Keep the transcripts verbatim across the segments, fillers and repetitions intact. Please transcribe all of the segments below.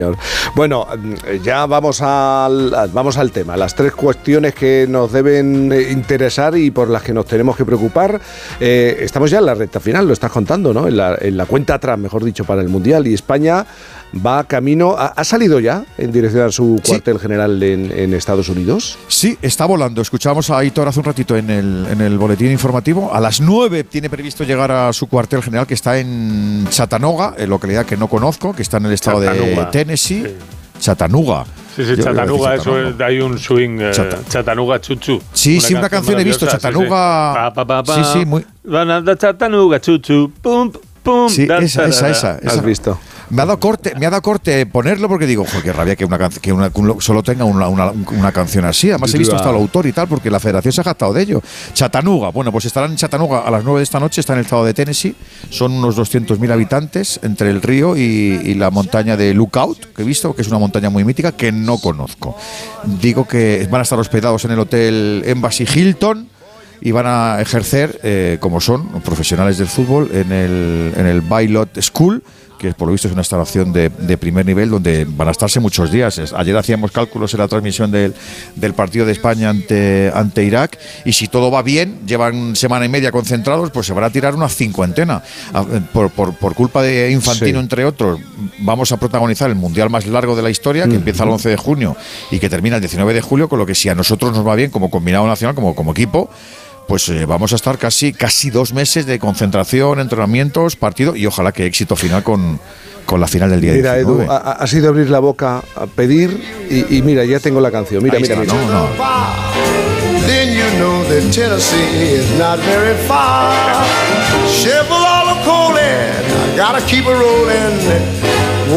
Bueno, ya vamos al, vamos al tema, las tres cuestiones que nos deben interesar y por las que nos tenemos que preocupar. Eh, estamos ya en la recta final, lo estás contando, ¿no? En la, en la cuenta atrás, mejor dicho, para el Mundial, y España va camino, ¿ha, ha salido ya en dirección a su cuartel sí. general en, en Estados Unidos? Sí, está volando. Escuchamos a Aitor hace un ratito en el, en el boletín informativo. A las nueve tiene previsto llegar a su cuartel general, que está en Chattanooga, en localidad que no conozco, que está en el estado Chattanooga. de Tennessee. Sí. Chattanooga. Sí, sí, Chattanooga, eso es, hay un swing, eh, Chata. Chattanooga Chuchu. Sí, una sí, una canción he visto, Chattanooga. Sí, sí, pa, pa, pa, pa. sí, sí muy. Chattanooga Chuchu, pum, pum. Sí, da, esa, da, esa, da, esa, esa. ¿Has visto? Me ha dado corte, me ha dado corte ponerlo porque digo, joder, qué rabia que una que una, solo tenga una, una, una canción así. Además he visto hasta el autor y tal, porque la federación se ha jactado de ello. Chattanooga, bueno, pues estarán en Chattanooga a las nueve de esta noche, está en el estado de Tennessee. Son unos doscientos mil habitantes entre el río y, y la montaña de Lookout, que he visto, que es una montaña muy mítica que no conozco. Digo que van a estar hospedados en el hotel Embassy Hilton y van a ejercer, eh, como son profesionales del fútbol, en el, en el Baylot School, que por lo visto es una instalación de, de primer nivel donde van a estarse muchos días. Ayer hacíamos cálculos en la transmisión del, del partido de España ante, ante Irak, y si todo va bien, llevan semana y media concentrados, pues se van a tirar una cincuentena. Por, por, por culpa de Infantino, sí. entre otros, vamos a protagonizar el mundial más largo de la historia, que mm. empieza el once de junio y que termina el diecinueve de julio, con lo que si a nosotros nos va bien como combinado nacional, como, como equipo, pues eh, vamos a estar casi casi dos meses de concentración, entrenamientos, partido y ojalá que éxito final con, con la final del día mira, diecinueve. Edu, ha, ha sido abrir la boca a pedir y, y mira, ya tengo la canción. Mira, Ahí mira, está, mira. No, no. Then you know that Tennessee is not very far. Shovel all the coal in, I gotta keep it rolling.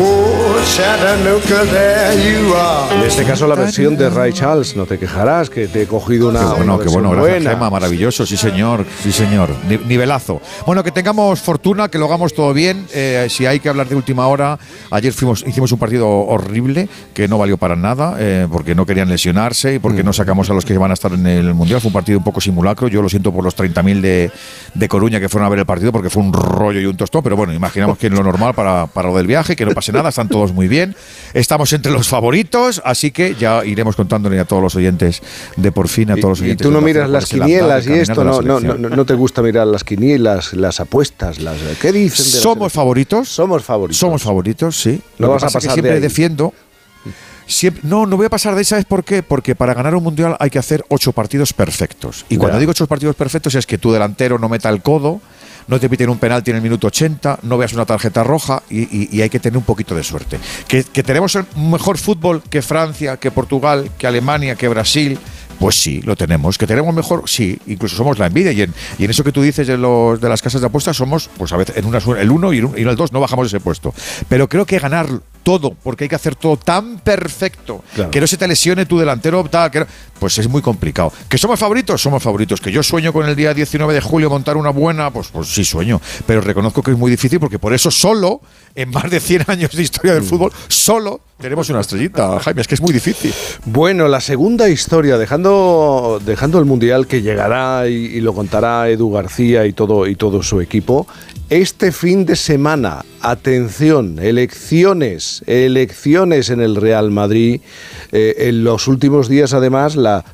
En este caso la versión de Ray Charles, no te quejarás, que te he cogido una, qué bueno, una qué bueno, gracias, buena. Gemma, maravilloso, sí señor, sí señor, nivelazo. Bueno, que tengamos fortuna, que lo hagamos todo bien. Eh, si hay que hablar de última hora, ayer fuimos, hicimos un partido horrible que no valió para nada, eh, porque no querían lesionarse y porque mm. no sacamos a los que van a estar en el Mundial. Fue un partido un poco simulacro. Yo lo siento por los treinta mil de, de Coruña que fueron a ver el partido, porque fue un rollo y un tostón, pero bueno, imaginamos que es lo normal para, para lo del viaje, que no pase nada, están todos muy bien. Estamos entre los favoritos, así que ya iremos contándole a todos los oyentes de por fin, a todos los oyentes. Y tú no miras las quinielas y esto, no, no, no, no te gusta mirar las quinielas, las apuestas, las ¿qué dicen? De Somos favoritos. Somos favoritos. Somos favoritos, sí. No vas a pasar siempre de ahí. defiendo. Siempre, no, no voy a pasar de ahí, ¿sabes por qué? Porque para ganar un mundial hay que hacer ocho partidos perfectos. Y cuando ya. digo ocho partidos perfectos es que tu delantero no meta el codo, no te piten un penalti en el minuto ochenta, no veas una tarjeta roja y, y, y hay que tener un poquito de suerte. Que, que tenemos el mejor fútbol que Francia, que Portugal, que Alemania, que Brasil. Pues sí, lo tenemos. ¿Que tenemos mejor? Sí, incluso somos la envidia. Y en, y en eso que tú dices de, los, de las casas de apuestas, somos, pues a veces, en una, el uno y en el dos no bajamos ese puesto. Pero creo que ganar todo, porque hay que hacer todo tan perfecto, claro. que no se te lesione tu delantero, tal, que no, pues es muy complicado. ¿Que somos favoritos? Somos favoritos. ¿Que yo sueño con el día diecinueve de julio montar una buena? Pues, pues sí sueño. Pero reconozco que es muy difícil, porque por eso solo, en más de cien años de historia del mm. fútbol, solo tenemos una estrellita, Jaime. Es que es muy difícil. Bueno, la segunda historia, dejando, dejando el Mundial, que llegará y, y lo contará Edu García y todo, y todo su equipo. Este fin de semana, atención, elecciones, elecciones en el Real Madrid. Eh, en los últimos días, además, la,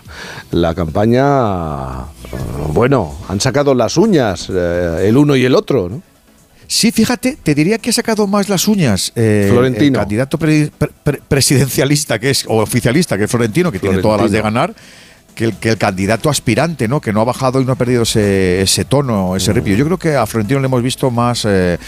la campaña, bueno, han sacado las uñas, eh, el uno y el otro, ¿no? Sí, fíjate, te diría que ha sacado más las uñas eh, Florentino. el candidato pre, pre, presidencialista que es o oficialista, que es Florentino, que Florentino. tiene todas las de ganar, que el, que el candidato aspirante, ¿no? Que no ha bajado y no ha perdido ese, ese tono, ese ripio. Yo creo que a Florentino le hemos visto más eh,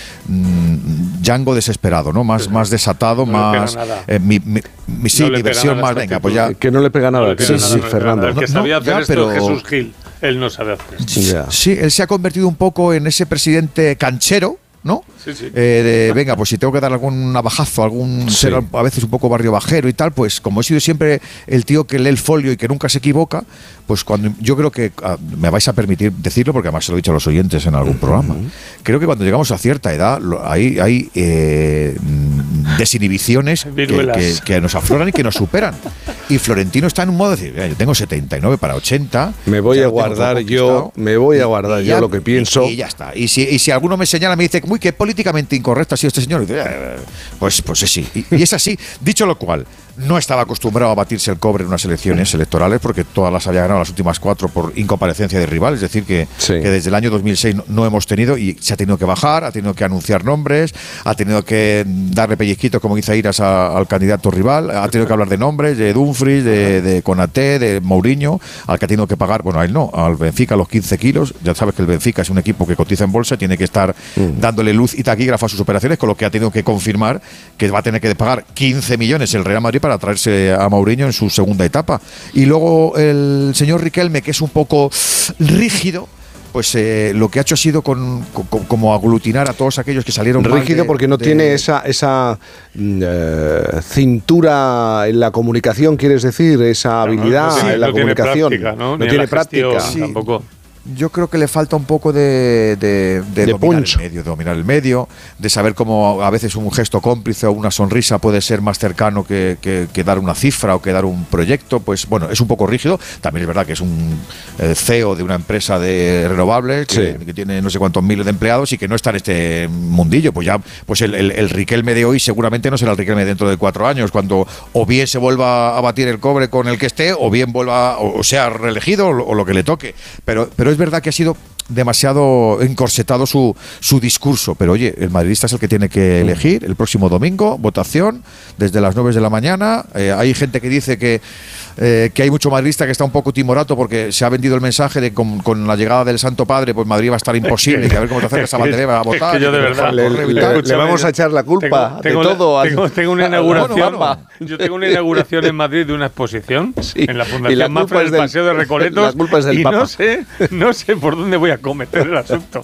mmm, Django desesperado, ¿no? Más, sí. más desatado, no más eh, mi, mi, mi, sí, no mi versión más, venga, pues ya. Que no le pega nada, no que sí, sí, nada, Fernando. El que sabía no, hacer ya, esto pero, es Jesús Gil. Él no sabe hacer esto. Sí, sí, él se ha convertido un poco en ese presidente canchero, ¿no? Sí, sí. Eh, de, venga, pues si tengo que dar algún navajazo, algún sí. ser a veces un poco barrio bajero y tal, pues como he sido siempre el tío que lee el folio y que nunca se equivoca, pues cuando yo creo que uh, me vais a permitir decirlo, porque además se lo he dicho a los oyentes en algún uh-huh. programa, creo que cuando llegamos a cierta edad, lo, hay, hay eh, desinhibiciones que, que, que nos afloran y que nos superan. Y Florentino está en un modo de decir, yo tengo setenta y nueve para ochenta. Me voy a guardar yo, me voy a guardar yo lo que pienso. Y, y ya está. Y si, y si alguno me señala, me dice, uy, qué políticamente incorrecto ha sido este señor, pues, pues sí. Y, y es así. Dicho lo cual, no estaba acostumbrado a batirse el cobre en unas elecciones electorales porque todas las había ganado, las últimas cuatro por incomparecencia de rival. Es decir, que, sí. que desde el año dos mil seis no, no hemos tenido, y se ha tenido que bajar, ha tenido que anunciar nombres, ha tenido que darle pellizquitos, como dice Iras, a, al candidato rival, ha tenido que hablar de nombres, de Dumfries, de, de Konaté, de Mourinho, al que ha tenido que pagar, bueno, a él no, al Benfica los quince kilos. Ya sabes que el Benfica es un equipo que cotiza en bolsa, tiene que estar mm. dándole luz y taquígrafo a sus operaciones, con lo que ha tenido que confirmar que va a tener que pagar quince millones el Real Madrid para traerse a Mourinho en su segunda etapa. Y luego el señor Riquelme, que es un poco rígido, pues eh, lo que ha hecho ha sido con, con, como aglutinar a todos aquellos que salieron rígido mal de, porque no de, tiene esa esa uh, cintura en la comunicación, quieres decir, esa habilidad no, no, no, en la no comunicación. Tiene práctica, ¿no? No Ni tiene la gestión, práctica. Sí. Tampoco. Yo creo que le falta un poco de, de, de, de dominar punch. el medio, de dominar el medio, de saber cómo a veces un gesto cómplice o una sonrisa puede ser más cercano que, que, que dar una cifra o que dar un proyecto. Pues bueno, es un poco rígido. También es verdad que es un eh, C E O de una empresa de renovables que, sí. que tiene no sé cuántos miles de empleados y que no está en este mundillo. Pues ya, pues el, el, el Riquelme de hoy seguramente no será el Riquelme dentro de cuatro años, cuando o bien se vuelva a batir el cobre con el que esté, o bien vuelva, o sea reelegido, o, o lo que le toque. Pero, pero es verdad que ha sido demasiado encorsetado su, su discurso, pero oye, el madridista es el que tiene que elegir el próximo domingo, votación desde las nueve de la mañana. Eh, hay gente que dice que eh, que hay mucho madridista que está un poco timorato porque se ha vendido el mensaje de con, con la llegada del Santo Padre, pues Madrid va a estar imposible, y que a ver cómo te acercas a Madrid va a votar. Es que yo de verdad le, le, le, le vamos a echar la culpa tengo, tengo de todo. La, tengo, tengo una inauguración. Bueno, bueno. Yo tengo una inauguración en Madrid de una exposición sí. en la Fundación Mafra, en el del, Paseo de Recoletos. La culpa es del y Papa. no sé, no sé por dónde voy a cometer el asunto.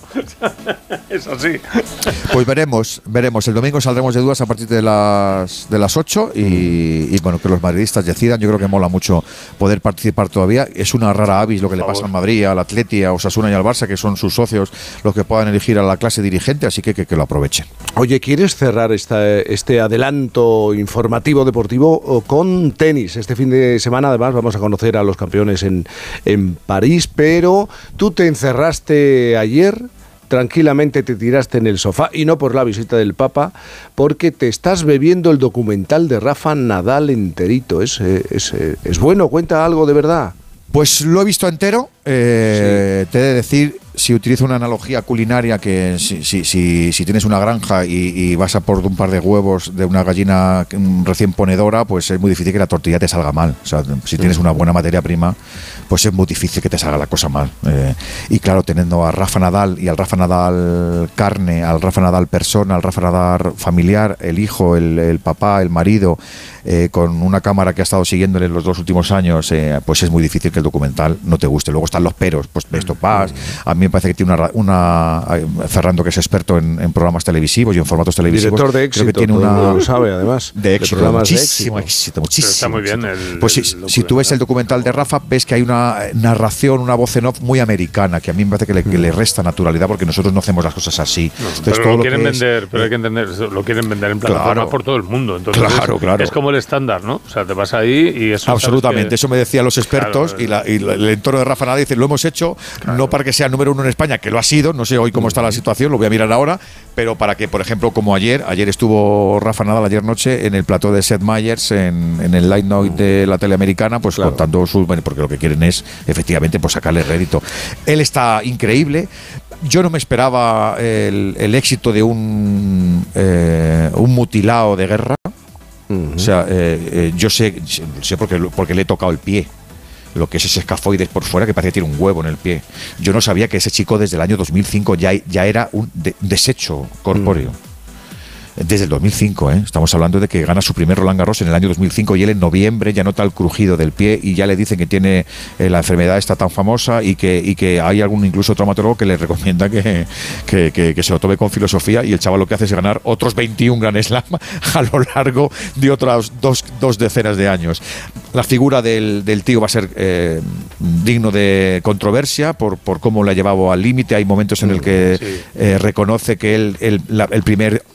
Es así. Pues veremos, veremos. El domingo saldremos de dudas a partir de las de las ocho y, y bueno, que los madridistas decidan. Yo creo que mola mucho poder participar todavía. Es una rara avis lo que le pasa al Madrid, al Atleti, a Osasuna y al Barça, que son sus socios los que puedan elegir a la clase dirigente, así que que, que lo aprovechen. Oye, ¿quieres cerrar esta, este adelanto informativo deportivo con tenis? Este fin de semana además vamos a conocer a los campeones en, en París, pero tú te encerraste ayer, tranquilamente te tiraste en el sofá, y no por la visita del Papa, porque te estás bebiendo el documental de Rafa Nadal enterito. Es, es, es, es bueno, cuenta algo de verdad. Pues lo he visto entero. Eh, sí. Te he de decir, si utilizo una analogía culinaria, que si, si, si, si tienes una granja y, y vas a por un par de huevos de una gallina recién ponedora, pues es muy difícil que la tortilla te salga mal. O sea, si tienes una buena materia prima, pues es muy difícil que te salga la cosa mal. Eh, y claro, teniendo a Rafa Nadal y al Rafa Nadal carne, al Rafa Nadal persona, al Rafa Nadal familiar, el hijo, el, el papá, el marido, eh, con una cámara que ha estado siguiéndole los dos últimos años, eh, pues es muy difícil que el documental no te guste. Luego están los peros, pues esto pasa. A mí me parece que tiene una, una Ferrando, que es experto en, en programas televisivos y en formatos televisivos. Director de éxito, creo que tiene una, lo sabe además. De éxito, de muchísimo de éxito. éxito, muchísimo. Está muy bien. El, pues si, si tú ves el documental de Rafa, ves que hay una narración, una voz en off muy americana, que a mí me parece que le, que le resta naturalidad, porque nosotros no hacemos las cosas así. No, entonces, pero todo lo lo quieren que vender, es, pero hay que entender, lo quieren vender en plataformas claro, por todo el mundo. Entonces claro, es, claro. es como el estándar, ¿no? O sea, te vas ahí y eso. Absolutamente, que, eso me decían los expertos, claro, y, la, y el entorno de Rafa Nadal dice, lo hemos hecho, claro, no para que sea número uno en España, que lo ha sido, no sé hoy cómo está la situación, lo voy a mirar ahora, pero para que, por ejemplo, como ayer, ayer estuvo Rafa Nadal, ayer noche, en el plató de Seth Meyers, en, en el Late Night de la tele americana, pues claro, contando sus, porque lo que quieren es, efectivamente, pues sacarle rédito. Él está increíble. Yo no me esperaba el, el éxito de un, eh, un mutilado de guerra. Uh-huh. O sea, eh, eh, yo sé, sé porque, porque le he tocado el pie, lo que es ese escafoides por fuera, que parece que tiene un huevo en el pie. Yo no sabía que ese chico desde el año dos mil cinco ya, ya era un de, desecho corpóreo. Uh-huh. Desde el dos mil cinco, ¿eh? Estamos hablando de que gana su primer Roland Garros en el año dos mil cinco, y él en noviembre ya nota el crujido del pie y ya le dicen que tiene eh, la enfermedad esta tan famosa, y que, y que hay algún incluso traumatólogo que le recomienda que, que, que, que se lo tome con filosofía, y el chaval lo que hace es ganar otros veintiún Grand Slam a lo largo de otras dos, dos decenas de años. La figura del, del tío va a ser eh, digno de controversia por, por cómo la ha llevado al límite. Hay momentos en el que sí. eh, reconoce que él, el, la, el primer, la primera hora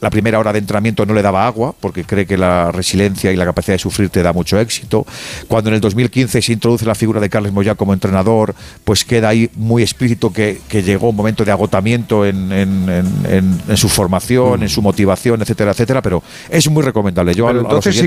hora de entrenamiento no le daba agua, porque cree que la resiliencia y la capacidad de sufrir te da mucho éxito. Cuando en el dos mil quince se introduce la figura de Carles Moyà como entrenador, pues queda ahí muy explícito que, que llegó un momento de agotamiento en, en, en, en, en su formación, mm. en su motivación, etcétera, etcétera, pero es muy recomendable. Yo pero a, entonces a los sí